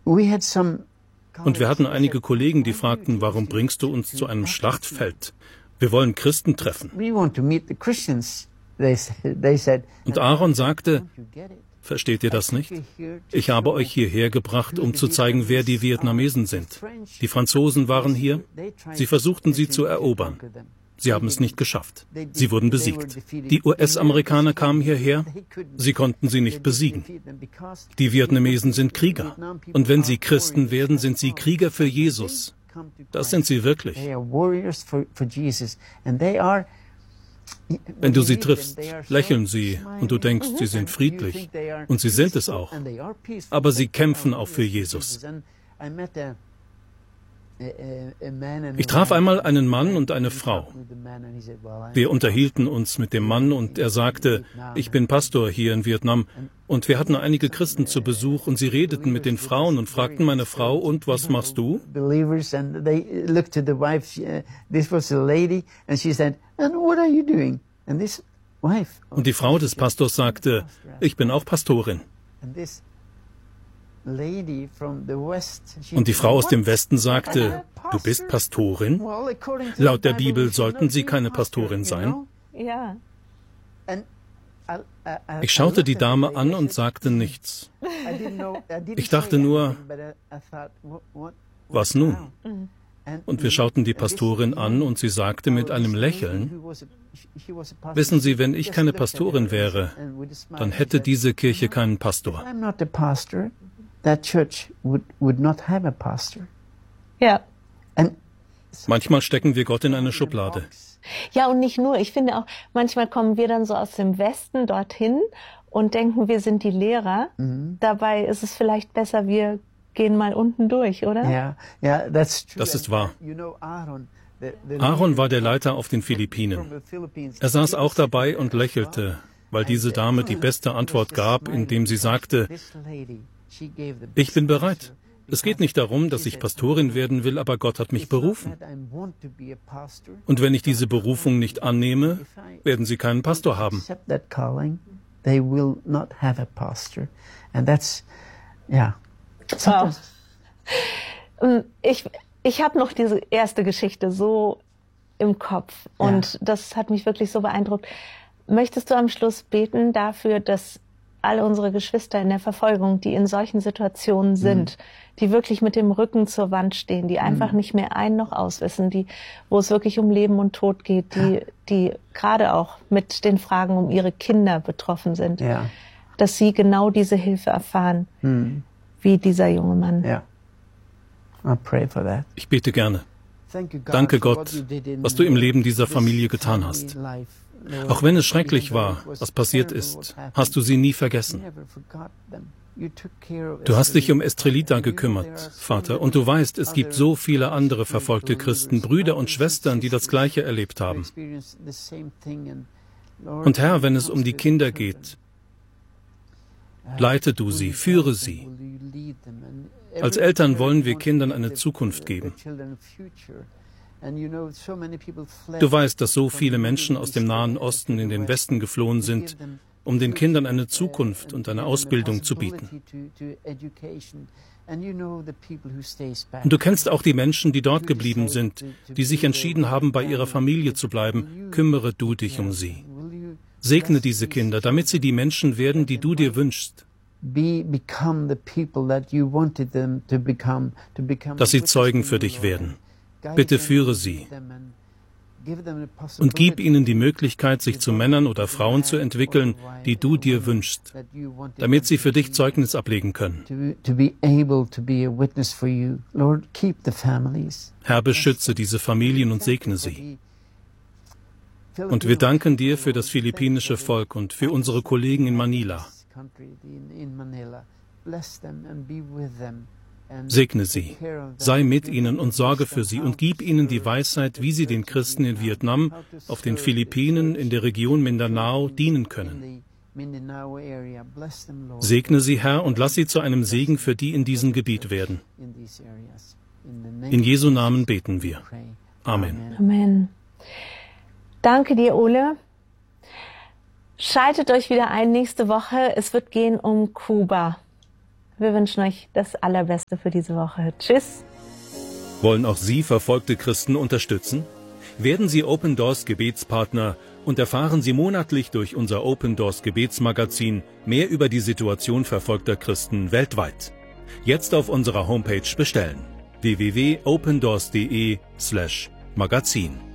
Und wir hatten einige Kollegen, die fragten, warum bringst du uns zu einem Schlachtfeld? Wir wollen Christen treffen. Und Aaron sagte, versteht ihr das nicht? Ich habe euch hierher gebracht, um zu zeigen, wer die Vietnamesen sind. Die Franzosen waren hier. Sie versuchten, sie zu erobern. Sie haben es nicht geschafft. Sie wurden besiegt. Die US-Amerikaner kamen hierher. Sie konnten sie nicht besiegen. Die Vietnamesen sind Krieger. Und wenn sie Christen werden, sind sie Krieger für Jesus. Das sind sie wirklich. Wenn du sie triffst, lächeln sie und du denkst, sie sind friedlich. Und sie sind es auch. Aber sie kämpfen auch für Jesus. Ich traf einmal einen Mann und eine Frau. Wir unterhielten uns mit dem Mann und er sagte, ich bin Pastor hier in Vietnam. Und wir hatten einige Christen zu Besuch und sie redeten mit den Frauen und fragten meine Frau, und was machst du? Und die Frau des Pastors sagte, ich bin auch Pastorin. Und die Frau aus dem Westen sagte, du bist Pastorin? Laut der Bibel sollten Sie keine Pastorin sein. Ich schaute die Dame an und sagte nichts. Ich dachte nur, was nun? Und wir schauten die Pastorin an und sie sagte mit einem Lächeln, wissen Sie, wenn ich keine Pastorin wäre, dann hätte diese Kirche keinen Pastor. Ja. Manchmal stecken wir Gott in eine Schublade. Ja, und nicht nur. Ich finde auch, manchmal kommen wir dann so aus dem Westen dorthin und denken, wir sind die Lehrer. Dabei ist es vielleicht besser, wir gehen mal unten durch, oder? Das ist wahr. Aaron war der Leiter auf den Philippinen. Er saß auch dabei und lächelte, weil diese Dame die beste Antwort gab, indem sie sagte, ich bin bereit. Es geht nicht darum, dass ich Pastorin werden will, aber Gott hat mich berufen. Und wenn ich diese Berufung nicht annehme, werden Sie keinen Pastor haben. Wow. Ich habe noch diese erste Geschichte so im Kopf und das hat mich wirklich so beeindruckt. Möchtest du am Schluss beten dafür, dass alle unsere Geschwister in der Verfolgung, die in solchen Situationen sind, die wirklich mit dem Rücken zur Wand stehen, die einfach nicht mehr ein noch auswissen, wo es wirklich um Leben und Tod geht, die gerade auch mit den Fragen um ihre Kinder betroffen sind, dass sie genau diese Hilfe erfahren, wie dieser junge Mann. Ich bete gerne. Danke Gott, was du im Leben dieser Familie getan hast. Auch wenn es schrecklich war, was passiert ist, hast du sie nie vergessen. Du hast dich um Estrelita gekümmert, Vater, und du weißt, es gibt so viele andere verfolgte Christen, Brüder und Schwestern, die das Gleiche erlebt haben. Und Herr, wenn es um die Kinder geht, leite du sie, führe sie. Als Eltern wollen wir Kindern eine Zukunft geben. Du weißt, dass so viele Menschen aus dem Nahen Osten in den Westen geflohen sind, um den Kindern eine Zukunft und eine Ausbildung zu bieten. Und du kennst auch die Menschen, die dort geblieben sind, die sich entschieden haben, bei ihrer Familie zu bleiben. Kümmere du dich um sie. Segne diese Kinder, damit sie die Menschen werden, die du dir wünschst. Dass sie Zeugen für dich werden. Bitte führe sie und gib ihnen die Möglichkeit, sich zu Männern oder Frauen zu entwickeln, die du dir wünschst, damit sie für dich Zeugnis ablegen können. Herr, beschütze diese Familien und segne sie. Und wir danken dir für das philippinische Volk und für unsere Kollegen in Manila. Segne sie, sei mit ihnen und sorge für sie und gib ihnen die Weisheit, wie sie den Christen in Vietnam, auf den Philippinen, in der Region Mindanao dienen können. Segne sie, Herr, und lass sie zu einem Segen für die in diesem Gebiet werden. In Jesu Namen beten wir. Amen. Amen. Danke dir, Ole. Schaltet euch wieder ein nächste Woche. Es wird gehen um Kuba. Wir wünschen euch das Allerbeste für diese Woche. Tschüss. Wollen auch Sie verfolgte Christen unterstützen? Werden Sie Open Doors Gebetspartner und erfahren Sie monatlich durch unser Open Doors Gebetsmagazin mehr über die Situation verfolgter Christen weltweit. Jetzt auf unserer Homepage bestellen: www.opendoors.de/magazin.